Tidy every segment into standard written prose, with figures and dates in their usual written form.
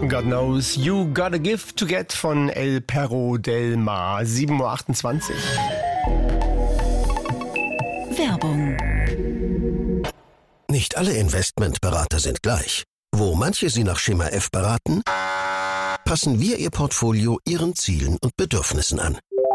God knows you got a gift to get von El Perro del Mar. 7.28 Uhr. Werbung. Nicht alle Investmentberater sind gleich. Wo manche Sie nach Schema F beraten, passen wir Ihr Portfolio Ihren Zielen und Bedürfnissen an.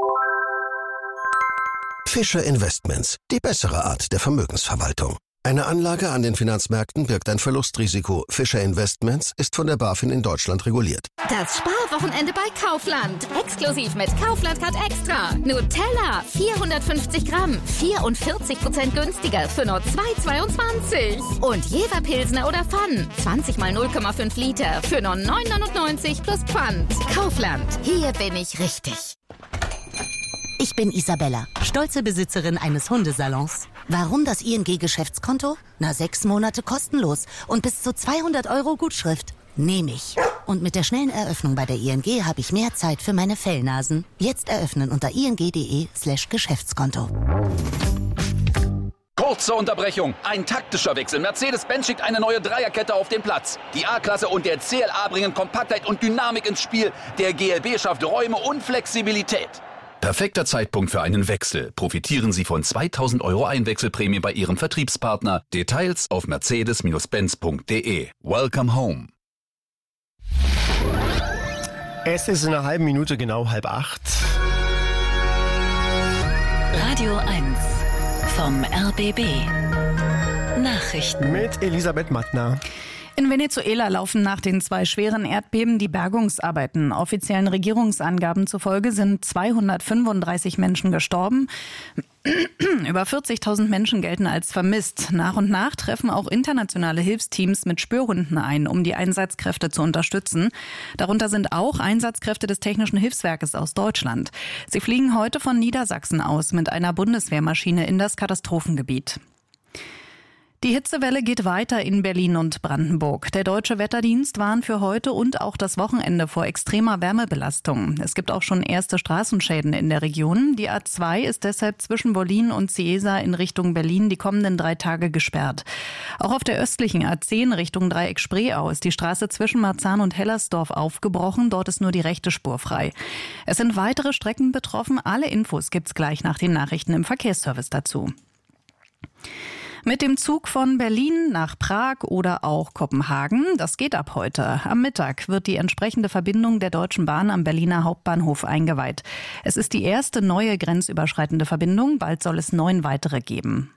Fischer Investments, die bessere Art der Vermögensverwaltung. Eine Anlage an den Finanzmärkten birgt ein Verlustrisiko. Fischer Investments ist von der BaFin in Deutschland reguliert. Das Sparwochenende bei Kaufland. Exklusiv mit Kaufland Card Extra. Nutella, 450 Gramm, 44% günstiger für nur 2,22. Und Jever Pilsner oder Pfann, 20 mal 0,5 Liter für nur 9,99 plus Pfand. Kaufland, hier bin ich richtig. Ich bin Isabella, stolze Besitzerin eines Hundesalons. Warum das ING-Geschäftskonto? 6 Monate kostenlos und bis zu 200 € Gutschrift. Nehme ich. Und mit der schnellen Eröffnung bei der ING habe ich mehr Zeit für meine Fellnasen. Jetzt eröffnen unter ing.de/Geschäftskonto. Kurze Unterbrechung. Ein taktischer Wechsel. Mercedes-Benz schickt eine neue Dreierkette auf den Platz. Die A-Klasse und der CLA bringen Kompaktheit und Dynamik ins Spiel. Der GLB schafft Räume und Flexibilität. Perfekter Zeitpunkt für einen Wechsel. Profitieren Sie von 2.000 € Einwechselprämie bei Ihrem Vertriebspartner. Details auf mercedes-benz.de. Welcome home. Es ist in einer halben Minute genau 7:30. Radio 1 vom RBB. Nachrichten. Mit Elisabeth Mattner. In Venezuela laufen nach den 2 schweren Erdbeben die Bergungsarbeiten. Offiziellen Regierungsangaben zufolge sind 235 Menschen gestorben. Über 40.000 Menschen gelten als vermisst. Nach und nach treffen auch internationale Hilfsteams mit Spürhunden ein, um die Einsatzkräfte zu unterstützen. Darunter sind auch Einsatzkräfte des Technischen Hilfswerkes aus Deutschland. Sie fliegen heute von Niedersachsen aus mit einer Bundeswehrmaschine in das Katastrophengebiet. Die Hitzewelle geht weiter in Berlin und Brandenburg. Der Deutsche Wetterdienst warnt für heute und auch das Wochenende vor extremer Wärmebelastung. Es gibt auch schon erste Straßenschäden in der Region. Die A2 ist deshalb zwischen Bollin und Cieza in Richtung Berlin die kommenden 3 Tage gesperrt. Auch auf der östlichen A10 Richtung Dreieck Spreeau ist die Straße zwischen Marzahn und Hellersdorf aufgebrochen. Dort ist nur die rechte Spur frei. Es sind weitere Strecken betroffen. Alle Infos gibt's gleich nach den Nachrichten im Verkehrsservice dazu. Mit dem Zug von Berlin nach Prag oder auch Kopenhagen, das geht ab heute. Am Mittag wird die entsprechende Verbindung der Deutschen Bahn am Berliner Hauptbahnhof eingeweiht. Es ist die erste neue grenzüberschreitende Verbindung, bald soll es 9 weitere geben.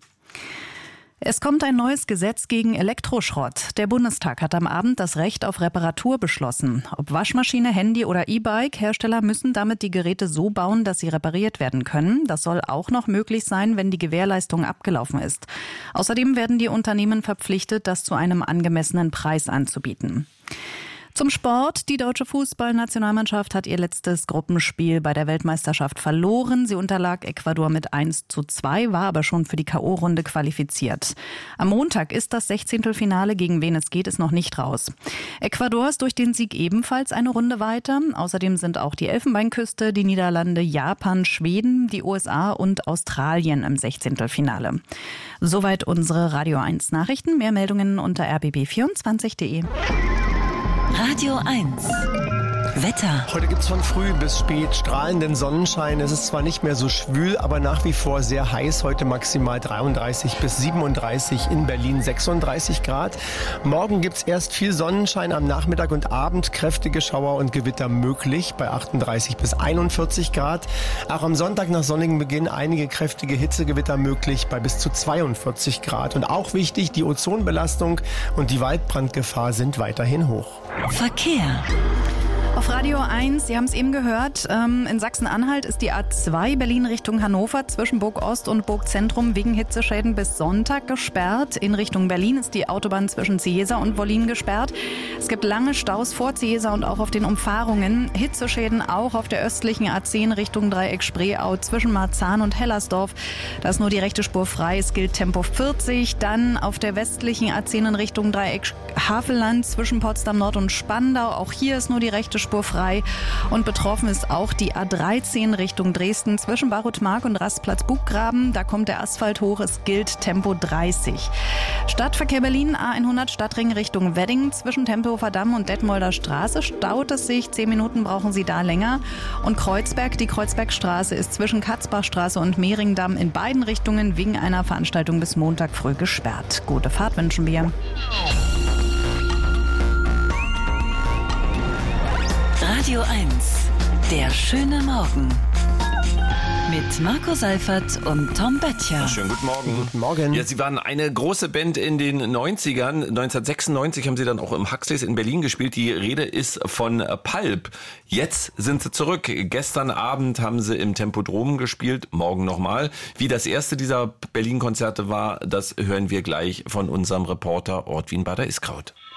Es kommt ein neues Gesetz gegen Elektroschrott. Der Bundestag hat am Abend das Recht auf Reparatur beschlossen. Ob Waschmaschine, Handy oder E-Bike, Hersteller müssen damit die Geräte so bauen, dass sie repariert werden können. Das soll auch noch möglich sein, wenn die Gewährleistung abgelaufen ist. Außerdem werden die Unternehmen verpflichtet, das zu einem angemessenen Preis anzubieten. Zum Sport. Die deutsche Fußballnationalmannschaft hat ihr letztes Gruppenspiel bei der Weltmeisterschaft verloren. Sie unterlag Ecuador mit 1:2, war aber schon für die K.O.-Runde qualifiziert. Am Montag ist das 16. Gegen wen es geht, ist noch nicht raus. Ecuador ist durch den Sieg ebenfalls eine Runde weiter. Außerdem sind auch die Elfenbeinküste, die Niederlande, Japan, Schweden, die USA und Australien im 16. Soweit unsere Radio 1 Nachrichten. Mehr Meldungen unter rbb24.de. Radio 1. Wetter. Heute gibt es von früh bis spät strahlenden Sonnenschein. Es ist zwar nicht mehr so schwül, aber nach wie vor sehr heiß. Heute maximal 33 bis 37, in Berlin 36 Grad. Morgen gibt es erst viel Sonnenschein, am Nachmittag und Abend kräftige Schauer und Gewitter möglich bei 38 bis 41 Grad. Auch am Sonntag nach sonnigem Beginn einige kräftige Hitzegewitter möglich bei bis zu 42 Grad. Und auch wichtig, die Ozonbelastung und die Waldbrandgefahr sind weiterhin hoch. Verkehr. Auf Radio 1, Sie haben es eben gehört, in Sachsen-Anhalt ist die A2 Berlin Richtung Hannover zwischen Burg Ost und Burg Zentrum wegen Hitzeschäden bis Sonntag gesperrt. In Richtung Berlin ist die Autobahn zwischen Cieza und Wollin gesperrt. Es gibt lange Staus vor Cieza und auch auf den Umfahrungen. Hitzeschäden auch auf der östlichen A10 Richtung Dreieck Spreeau zwischen Marzahn und Hellersdorf. Da ist nur die rechte Spur frei, es gilt Tempo 40. Dann auf der westlichen A10 in Richtung Dreieck Havelland zwischen Potsdam Nord und Spandau. Auch hier ist nur die rechte Spur fahrspurfrei. Und betroffen ist auch die A13 Richtung Dresden zwischen Barutmark und Rastplatz Buggraben. Da kommt der Asphalt hoch, es gilt Tempo 30. Stadtverkehr Berlin, A100 Stadtring Richtung Wedding zwischen Tempelhofer Damm und Detmolder Straße staut es sich. 10 Minuten brauchen Sie da länger. Und Kreuzberg, die Kreuzbergstraße ist zwischen Katzbachstraße und Mehringdamm in beiden Richtungen wegen einer Veranstaltung bis Montag früh gesperrt. Gute Fahrt wünschen wir. Radio 1, der schöne Morgen. Mit Marco Seifert und Tom Böttcher. Schönen guten Morgen. Guten Morgen. Ja, Sie waren eine große Band in den 90ern. 1996 haben Sie dann auch im Huxleys in Berlin gespielt. Die Rede ist von Pulp. Jetzt sind Sie zurück. Gestern Abend haben Sie im Tempodrom gespielt. Morgen nochmal. Wie das erste dieser Berlin-Konzerte war, das hören wir gleich von unserem Reporter Ortwin Bader-Iskraut.